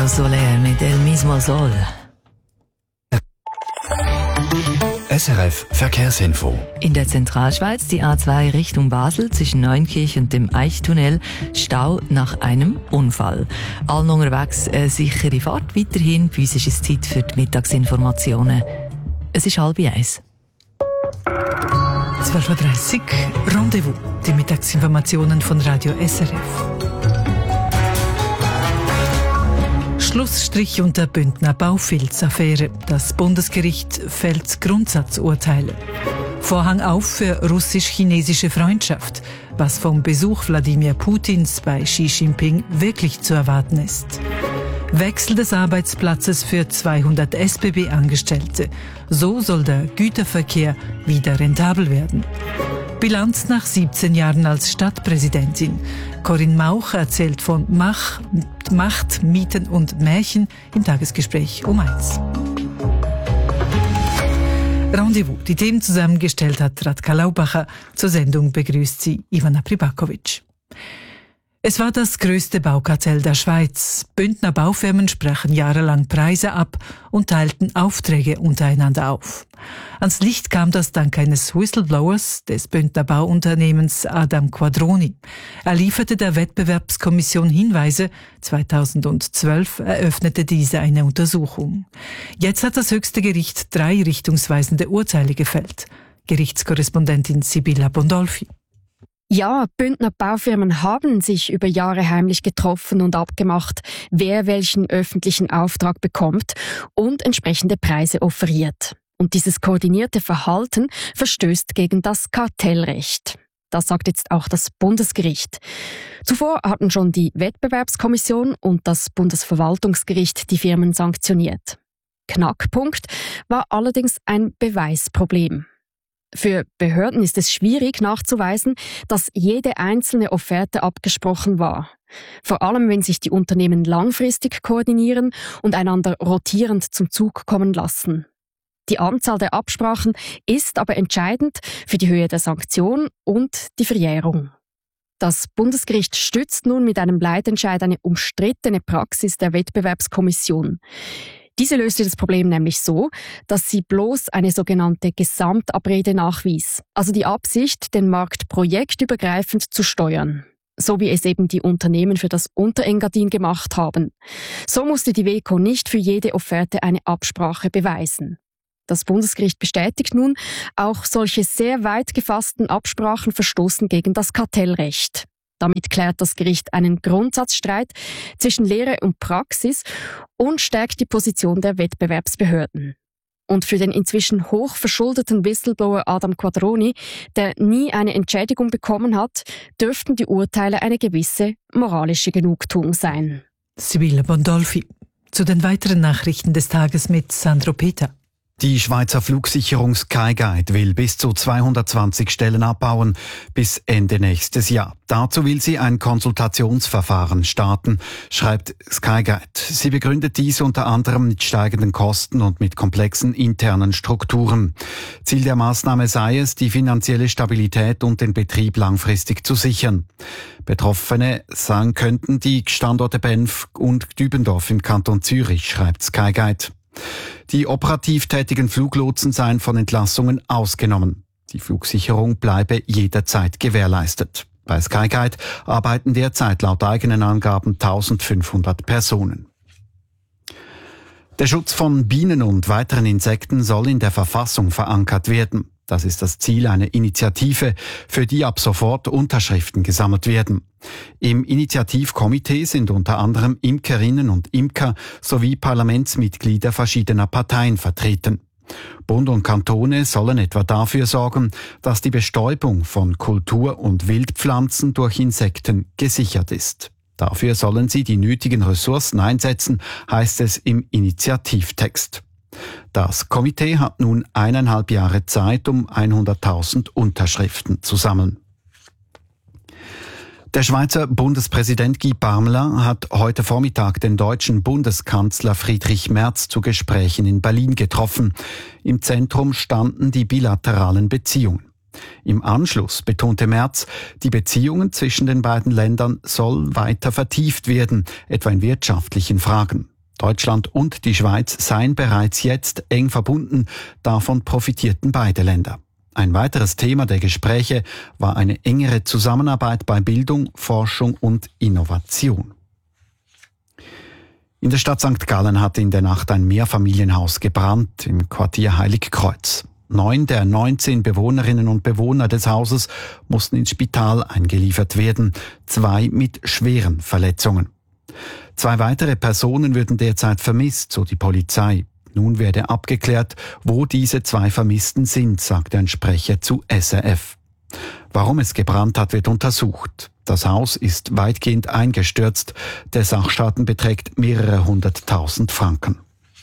Camino Soler mit El Mismo Sol. SRF Verkehrsinfo. In der Zentralschweiz die A2 Richtung Basel zwischen Neunkirch und dem Eichtunnel Stau nach einem Unfall. Allen unterwegs sichere Fahrt weiterhin. Bei uns ist es Zeit für die Mittagsinformationen. Es ist 12:30. 12:30 Uhr, Rendezvous, die Mittagsinformationen von Radio SRF. Schlussstrich unter Bündner Baufilz-Affäre. Das Bundesgericht fällt Grundsatzurteile. Vorhang auf für russisch-chinesische Freundschaft, was vom Besuch Wladimir Putins bei Xi Jinping wirklich zu erwarten ist. Wechsel des Arbeitsplatzes für 200 SBB-Angestellte. So soll der Güterverkehr wieder rentabel werden. Bilanz nach 17 Jahren als Stadtpräsidentin. Corinne Mauch erzählt von Macht, Mieten und Märchen im Tagesgespräch um 1. Rendezvous. Die Themen zusammengestellt hat Radka Laubacher. Zur Sendung begrüßt sie Ivana Pribakovic. Es war das größte Baukartell der Schweiz. Bündner Baufirmen sprachen jahrelang Preise ab und teilten Aufträge untereinander auf. Ans Licht kam das dank eines Whistleblowers des Bündner Bauunternehmens Adam Quadroni. Er lieferte der Wettbewerbskommission Hinweise. 2012 eröffnete diese eine Untersuchung. Jetzt hat das höchste Gericht 3 richtungsweisende Urteile gefällt. Gerichtskorrespondentin Sibylla Bondolfi. Ja, Bündner Baufirmen haben sich über Jahre heimlich getroffen und abgemacht, wer welchen öffentlichen Auftrag bekommt und entsprechende Preise offeriert. Und dieses koordinierte Verhalten verstößt gegen das Kartellrecht. Das sagt jetzt auch das Bundesgericht. Zuvor hatten schon die Wettbewerbskommission und das Bundesverwaltungsgericht die Firmen sanktioniert. Knackpunkt war allerdings ein Beweisproblem. Für Behörden ist es schwierig nachzuweisen, dass jede einzelne Offerte abgesprochen war. Vor allem, wenn sich die Unternehmen langfristig koordinieren und einander rotierend zum Zug kommen lassen. Die Anzahl der Absprachen ist aber entscheidend für die Höhe der Sanktion und die Verjährung. Das Bundesgericht stützt nun mit einem Leitentscheid eine umstrittene Praxis der Wettbewerbskommission. Diese löste das Problem nämlich so, dass sie bloß eine sogenannte Gesamtabrede nachwies, also die Absicht, den Markt projektübergreifend zu steuern, so wie es eben die Unternehmen für das Unterengadin gemacht haben. So musste die WEKO nicht für jede Offerte eine Absprache beweisen. Das Bundesgericht bestätigt nun, auch solche sehr weit gefassten Absprachen verstoßen gegen das Kartellrecht. Damit klärt das Gericht einen Grundsatzstreit zwischen Lehre und Praxis und stärkt die Position der Wettbewerbsbehörden. Und für den inzwischen hoch verschuldeten Whistleblower Adam Quadroni, der nie eine Entschädigung bekommen hat, dürften die Urteile eine gewisse moralische Genugtuung sein. Sibylla Bondolfi. Zu den weiteren Nachrichten des Tages mit Sandro Peter. Die Schweizer Flugsicherung Skyguide will bis zu 220 Stellen abbauen bis Ende nächstes Jahr. Dazu will sie ein Konsultationsverfahren starten, schreibt Skyguide. Sie begründet dies unter anderem mit steigenden Kosten und mit komplexen internen Strukturen. Ziel der Maßnahme sei es, die finanzielle Stabilität und den Betrieb langfristig zu sichern. Betroffene könnten die Standorte Benf und Dübendorf im Kanton Zürich, schreibt Skyguide. Die operativ tätigen Fluglotsen seien von Entlassungen ausgenommen. Die Flugsicherung bleibe jederzeit gewährleistet. Bei Skyguide arbeiten derzeit laut eigenen Angaben 1500 Personen. Der Schutz von Bienen und weiteren Insekten soll in der Verfassung verankert werden. Das ist das Ziel einer Initiative, für die ab sofort Unterschriften gesammelt werden. Im Initiativkomitee sind unter anderem Imkerinnen und Imker sowie Parlamentsmitglieder verschiedener Parteien vertreten. Bund und Kantone sollen etwa dafür sorgen, dass die Bestäubung von Kultur- und Wildpflanzen durch Insekten gesichert ist. Dafür sollen sie die nötigen Ressourcen einsetzen, heißt es im Initiativtext. Das Komitee hat nun 1,5 Jahre Zeit, um 100.000 Unterschriften zu sammeln. Der Schweizer Bundespräsident Guy Parmelin hat heute Vormittag den deutschen Bundeskanzler Friedrich Merz zu Gesprächen in Berlin getroffen. Im Zentrum standen die bilateralen Beziehungen. Im Anschluss betonte Merz, die Beziehungen zwischen den beiden Ländern sollen weiter vertieft werden, etwa in wirtschaftlichen Fragen. Deutschland und die Schweiz seien bereits jetzt eng verbunden, davon profitierten beide Länder. Ein weiteres Thema der Gespräche war eine engere Zusammenarbeit bei Bildung, Forschung und Innovation. In der Stadt St. Gallen hat in der Nacht ein Mehrfamilienhaus gebrannt im Quartier Heiligkreuz. 9 der 19 Bewohnerinnen und Bewohner des Hauses mussten ins Spital eingeliefert werden, 2 mit schweren Verletzungen. 2 weitere Personen würden derzeit vermisst, so die Polizei. Nun werde abgeklärt, wo diese 2 Vermissten sind, sagte ein Sprecher zu SRF. Warum es gebrannt hat, wird untersucht. Das Haus ist weitgehend eingestürzt. Der Sachschaden beträgt mehrere 100.000 Franken.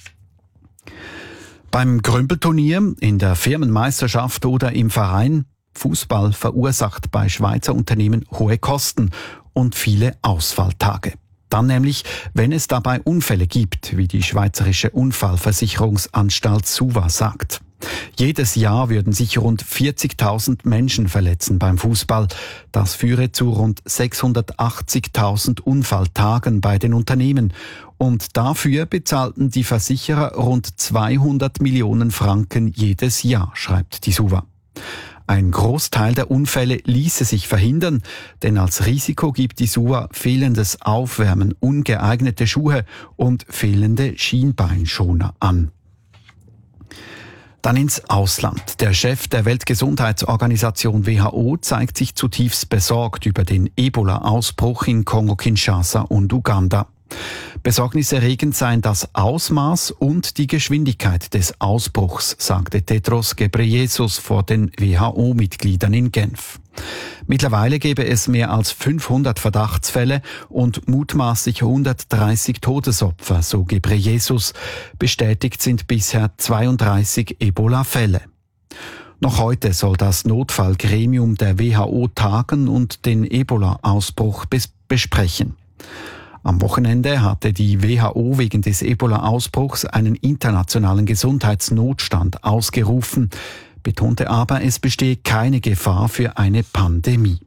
Beim Grümpelturnier, in der Firmenmeisterschaft oder im Verein, Fußball verursacht bei Schweizer Unternehmen hohe Kosten und viele Ausfalltage. Dann nämlich, wenn es dabei Unfälle gibt, wie die Schweizerische Unfallversicherungsanstalt SUVA sagt. Jedes Jahr würden sich rund 40.000 Menschen verletzen beim Fußball. Das führe zu rund 680.000 Unfalltagen bei den Unternehmen. Und dafür bezahlten die Versicherer rund 200 Millionen Franken jedes Jahr, schreibt die SUVA. Ein Großteil der Unfälle ließe sich verhindern, denn als Risiko gibt die SUVA fehlendes Aufwärmen, ungeeignete Schuhe und fehlende Schienbeinschoner an. Dann ins Ausland. Der Chef der Weltgesundheitsorganisation WHO zeigt sich zutiefst besorgt über den Ebola-Ausbruch in Kongo-Kinshasa und Uganda. Besorgniserregend seien das Ausmaß und die Geschwindigkeit des Ausbruchs, sagte Tedros Ghebreyesus vor den WHO-Mitgliedern in Genf. Mittlerweile gebe es mehr als 500 Verdachtsfälle und mutmaßlich 130 Todesopfer, so Ghebreyesus. Bestätigt sind bisher 32 Ebola-Fälle. Noch heute soll das Notfallgremium der WHO tagen und den Ebola-Ausbruch besprechen. Am Wochenende hatte die WHO wegen des Ebola-Ausbruchs einen internationalen Gesundheitsnotstand ausgerufen, betonte aber, es bestehe keine Gefahr für eine Pandemie.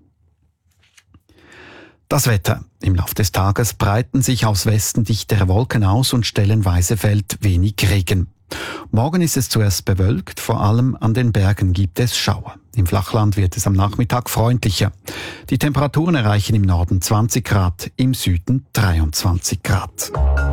Das Wetter. Im Laufe des Tages breiten sich aus Westen dichtere Wolken aus und stellenweise fällt wenig Regen. Morgen ist es zuerst bewölkt, vor allem an den Bergen gibt es Schauer. Im Flachland wird es am Nachmittag freundlicher. Die Temperaturen erreichen im Norden 20 Grad, im Süden 23 Grad.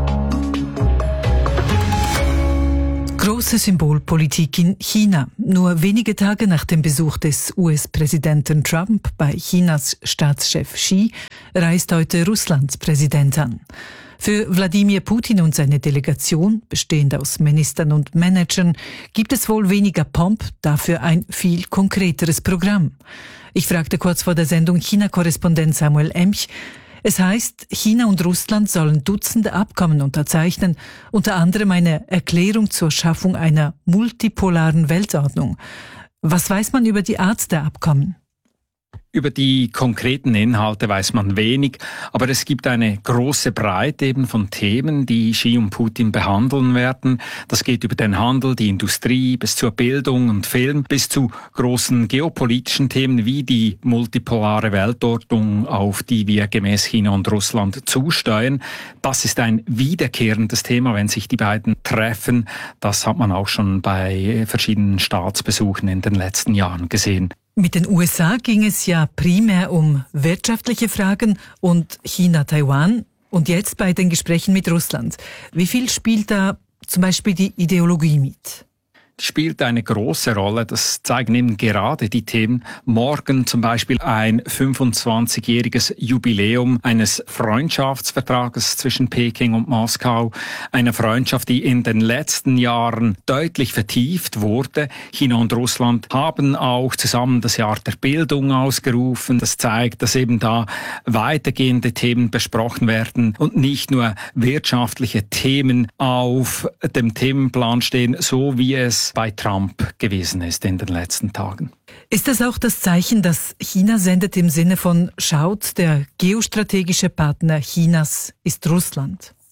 Große Symbolpolitik in China. Nur wenige Tage nach dem Besuch des US-Präsidenten Trump bei Chinas Staatschef Xi reist heute Russlands Präsident an. Für Wladimir Putin und seine Delegation, bestehend aus Ministern und Managern, gibt es wohl weniger Pomp, dafür ein viel konkreteres Programm. Ich fragte kurz vor der Sendung China-Korrespondent Samuel Emch. Es heißt, China und Russland sollen Dutzende Abkommen unterzeichnen, unter anderem eine Erklärung zur Schaffung einer multipolaren Weltordnung. Was weiß man über die Art der Abkommen? Über die konkreten Inhalte weiß man wenig, aber es gibt eine große Breite eben von Themen, die Xi und Putin behandeln werden. Das geht über den Handel, die Industrie, bis zur Bildung und Film, bis zu großen geopolitischen Themen wie die multipolare Weltordnung, auf die wir gemäß China und Russland zusteuern. Das ist ein wiederkehrendes Thema, wenn sich die beiden treffen. Das hat man auch schon bei verschiedenen Staatsbesuchen in den letzten Jahren gesehen. Mit den USA ging es ja primär um wirtschaftliche Fragen und China-Taiwan und jetzt bei den Gesprächen mit Russland. Wie viel spielt da zum Beispiel die Ideologie mit? Spielt eine große Rolle. Das zeigen eben gerade die Themen. Morgen zum Beispiel ein 25-jähriges Jubiläum eines Freundschaftsvertrages zwischen Peking und Moskau. Eine Freundschaft, die in den letzten Jahren deutlich vertieft wurde. China und Russland haben auch zusammen das Jahr der Bildung ausgerufen. Das zeigt, dass eben da weitergehende Themen besprochen werden und nicht nur wirtschaftliche Themen auf dem Themenplan stehen, so wie es bei Trump gewesen ist in den letzten Tagen. Ist das auch das Zeichen, das China sendet im Sinne von, schaut, der geostrategische Partner Chinas ist Russland?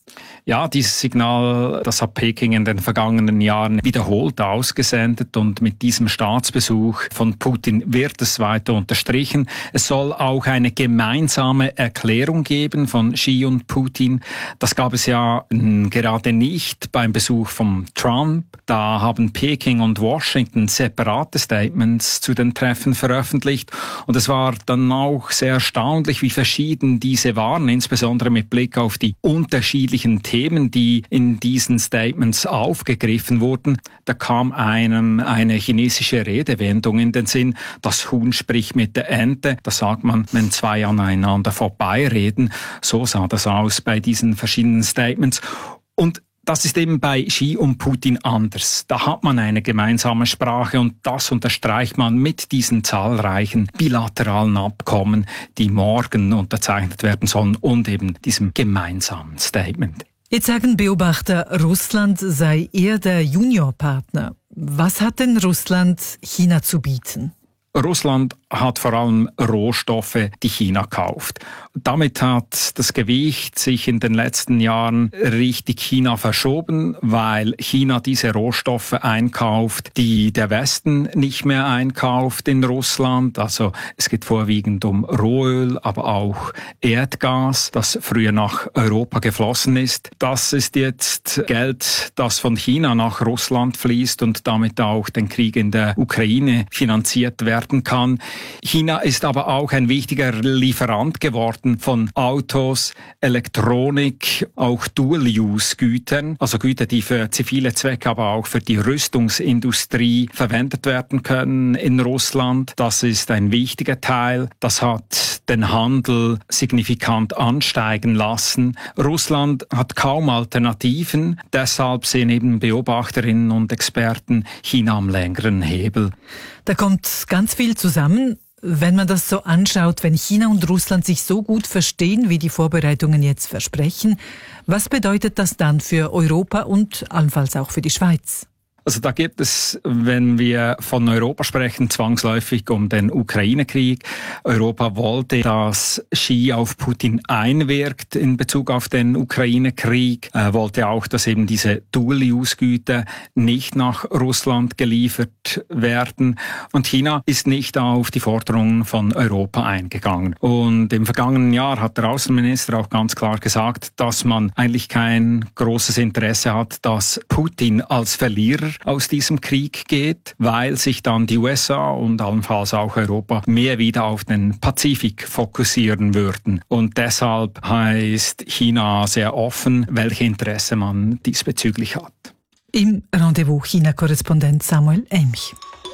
Ja, dieses Signal, das hat Peking in den vergangenen Jahren wiederholt ausgesendet und mit diesem Staatsbesuch von Putin wird es weiter unterstrichen. Es soll auch eine gemeinsame Erklärung geben von Xi und Putin. Das gab es ja gerade nicht beim Besuch von Trump. Da haben Peking und Washington separate Statements zu den Treffen veröffentlicht und es war dann auch sehr erstaunlich, wie verschieden diese waren, insbesondere mit Blick auf die unterschiedlichen Themen, die in diesen Statements aufgegriffen wurden. Da kam einem eine chinesische Redewendung in den Sinn, das Huhn spricht mit der Ente. Das sagt man, wenn zwei aneinander vorbeireden. So sah das aus bei diesen verschiedenen Statements. Und das ist eben bei Xi und Putin anders. Da hat man eine gemeinsame Sprache und das unterstreicht man mit diesen zahlreichen bilateralen Abkommen, die morgen unterzeichnet werden sollen und eben diesem gemeinsamen Statement. Jetzt sagen Beobachter, Russland sei eher der Juniorpartner. Was hat denn Russland China zu bieten? Russland hat vor allem Rohstoffe, die China kauft. Damit hat das Gewicht sich in den letzten Jahren richtig China verschoben, weil China diese Rohstoffe einkauft, die der Westen nicht mehr einkauft in Russland. Also es geht vorwiegend um Rohöl, aber auch Erdgas, das früher nach Europa geflossen ist. Das ist jetzt Geld, das von China nach Russland fließt und damit auch den Krieg in der Ukraine finanziert werden kann. China ist aber auch ein wichtiger Lieferant geworden von Autos, Elektronik, auch Dual-Use-Gütern, also Güter, die für zivile Zwecke, aber auch für die Rüstungsindustrie verwendet werden können in Russland. Das ist ein wichtiger Teil. Das hat den Handel signifikant ansteigen lassen. Russland hat kaum Alternativen. Deshalb sehen eben Beobachterinnen und Experten China am längeren Hebel. Da kommt ganz viel zusammen. Wenn man das so anschaut, wenn China und Russland sich so gut verstehen, wie die Vorbereitungen jetzt versprechen, was bedeutet das dann für Europa und allenfalls auch für die Schweiz? Also da geht es, wenn wir von Europa sprechen, zwangsläufig um den Ukraine-Krieg. Europa wollte, dass Xi auf Putin einwirkt in Bezug auf den Ukraine-Krieg, wollte auch, dass eben diese Dual-Use-Güter nicht nach Russland geliefert werden. Und China ist nicht auf die Forderungen von Europa eingegangen. Und im vergangenen Jahr hat der Außenminister auch ganz klar gesagt, dass man eigentlich kein großes Interesse hat, dass Putin als Verlierer aus diesem Krieg geht, weil sich dann die USA und allenfalls auch Europa mehr wieder auf den Pazifik fokussieren würden. Und deshalb heißt China sehr offen, welche Interesse man diesbezüglich hat. Im Rendezvous China-Korrespondent Samuel Emch.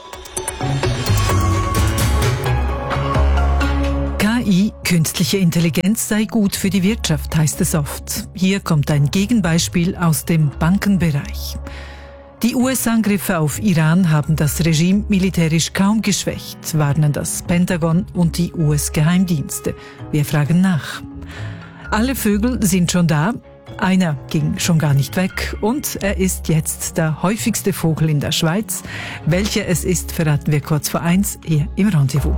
KI, künstliche Intelligenz, sei gut für die Wirtschaft, heißt es oft. Hier kommt ein Gegenbeispiel aus dem Bankenbereich. Die US-Angriffe auf Iran haben das Regime militärisch kaum geschwächt, warnen das Pentagon und die US-Geheimdienste. Wir fragen nach. Alle Vögel sind schon da, einer ging schon gar nicht weg und er ist jetzt der häufigste Vogel in der Schweiz. Welcher es ist, verraten wir kurz vor 1 hier im Rendezvous.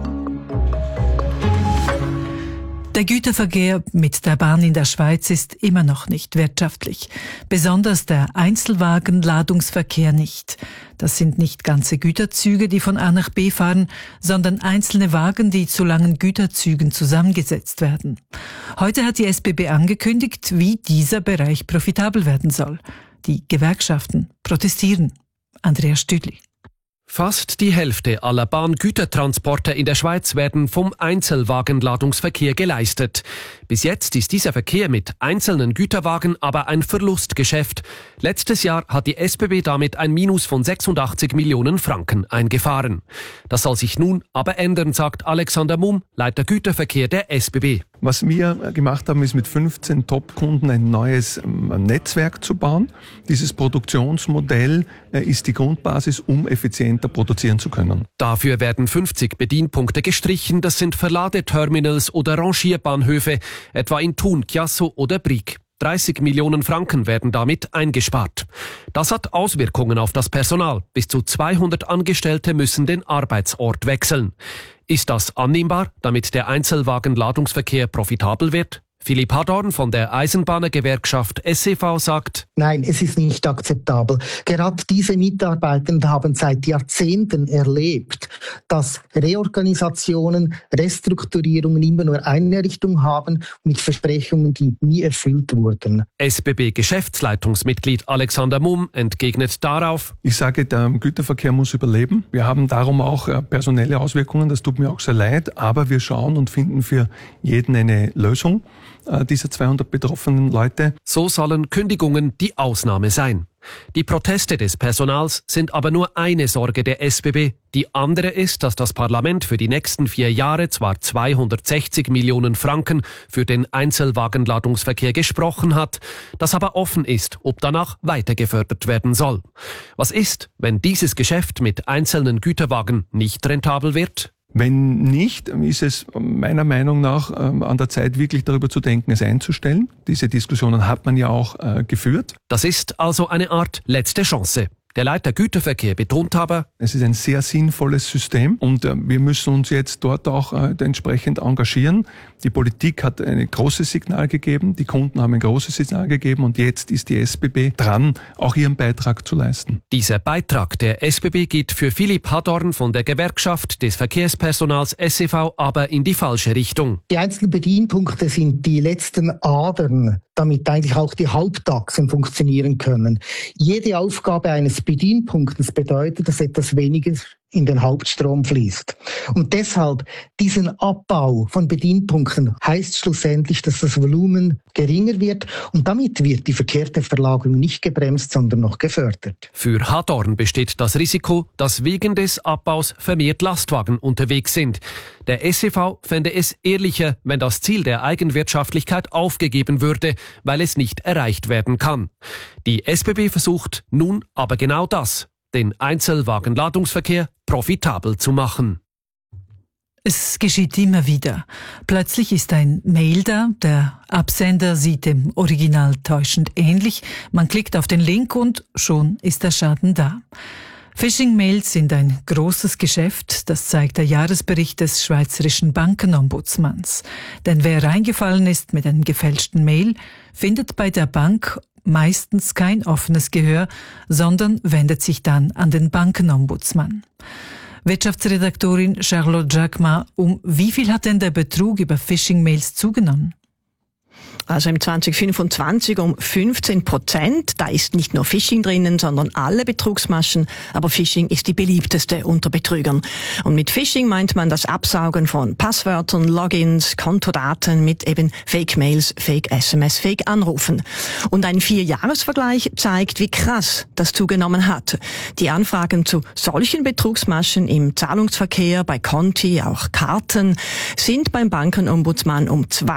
Der Güterverkehr mit der Bahn in der Schweiz ist immer noch nicht wirtschaftlich. Besonders der Einzelwagenladungsverkehr nicht. Das sind nicht ganze Güterzüge, die von A nach B fahren, sondern einzelne Wagen, die zu langen Güterzügen zusammengesetzt werden. Heute hat die SBB angekündigt, wie dieser Bereich profitabel werden soll. Die Gewerkschaften protestieren. Andreas Stüdli. Fast die Hälfte aller Bahngütertransporte in der Schweiz werden vom Einzelwagenladungsverkehr geleistet. Bis jetzt ist dieser Verkehr mit einzelnen Güterwagen aber ein Verlustgeschäft. Letztes Jahr hat die SBB damit ein Minus von 86 Millionen Franken eingefahren. Das soll sich nun aber ändern, sagt Alexander Mumm, Leiter Güterverkehr der SBB. Was wir gemacht haben, ist mit 15 Top-Kunden ein neues Netzwerk zu bauen. Dieses Produktionsmodell ist die Grundbasis, um effizienter produzieren zu können. Dafür werden 50 Bedienpunkte gestrichen. Das sind Verladeterminals oder Rangierbahnhöfe, etwa in Thun, Chiasso oder Brieg. 30 Millionen Franken werden damit eingespart. Das hat Auswirkungen auf das Personal. Bis zu 200 Angestellte müssen den Arbeitsort wechseln. Ist das annehmbar, damit der Einzelwagenladungsverkehr profitabel wird? Philipp Hadorn von der Eisenbahnergewerkschaft SEV sagt: Nein, es ist nicht akzeptabel. Gerade diese Mitarbeitenden haben seit Jahrzehnten erlebt, dass Reorganisationen, Restrukturierungen immer nur eine Richtung haben, mit Versprechungen, die nie erfüllt wurden. SBB-Geschäftsleitungsmitglied Alexander Mumm entgegnet darauf: Ich sage, der Güterverkehr muss überleben. Wir haben darum auch personelle Auswirkungen, das tut mir auch sehr leid, aber wir schauen und finden für jeden eine Lösung dieser 200 betroffenen Leute. So sollen Kündigungen die Ausnahme sein. Die Proteste des Personals sind aber nur eine Sorge der SBB. Die andere ist, dass das Parlament für die nächsten 4 Jahre zwar 260 Millionen Franken für den Einzelwagenladungsverkehr gesprochen hat, das aber offen ist, ob danach weiter gefördert werden soll. Was ist, wenn dieses Geschäft mit einzelnen Güterwagen nicht rentabel wird? Wenn nicht, ist es meiner Meinung nach an der Zeit, wirklich darüber zu denken, es einzustellen. Diese Diskussionen hat man ja auch geführt. Das ist also eine Art letzte Chance. Der Leiter Güterverkehr betont aber: Es ist ein sehr sinnvolles System und wir müssen uns jetzt dort auch entsprechend engagieren. Die Politik hat ein großes Signal gegeben, die Kunden haben ein großes Signal gegeben und jetzt ist die SBB dran, auch ihren Beitrag zu leisten. Dieser Beitrag der SBB geht für Philipp Hadorn von der Gewerkschaft des Verkehrspersonals SEV aber in die falsche Richtung. Die einzelnen Bedienpunkte sind die letzten Adern, damit eigentlich auch die Hauptachsen funktionieren können. Jede Aufgabe eines Bedienpunktes bedeutet, dass etwas weniger in den Hauptstrom fließt. Und deshalb diesen Abbau von Bedienpunkten heißt schlussendlich, dass das Volumen geringer wird und damit wird die verkehrte Verlagerung nicht gebremst, sondern noch gefördert. Für Hadorn besteht das Risiko, dass wegen des Abbaus vermehrt Lastwagen unterwegs sind. Der SEV fände es ehrlicher, wenn das Ziel der Eigenwirtschaftlichkeit aufgegeben würde, weil es nicht erreicht werden kann. Die SBB versucht nun aber genau das: den Einzelwagenladungsverkehr profitabel zu machen. Es geschieht immer wieder. Plötzlich ist ein Mail da, der Absender sieht dem Original täuschend ähnlich, man klickt auf den Link und schon ist der Schaden da. Phishing-Mails sind ein großes Geschäft, das zeigt der Jahresbericht des Schweizerischen Bankenombudsmanns. Denn wer reingefallen ist mit einem gefälschten Mail, findet bei der Bank meistens kein offenes Gehör, sondern wendet sich dann an den Bankenombudsmann. Wirtschaftsredaktorin Charlotte Jacquemart, um wie viel hat denn der Betrug über Phishing-Mails zugenommen? Also im 2025 um 15%. Da ist nicht nur Phishing drinnen, sondern alle Betrugsmaschen. Aber Phishing ist die beliebteste unter Betrügern. Und mit Phishing meint man das Absaugen von Passwörtern, Logins, Kontodaten mit eben Fake-Mails, Fake-SMS, Fake-Anrufen. Und ein 4-Jahres-Vergleich zeigt, wie krass das zugenommen hat. Die Anfragen zu solchen Betrugsmaschen im Zahlungsverkehr, bei Konti, auch Karten, sind beim Bankenombudsmann um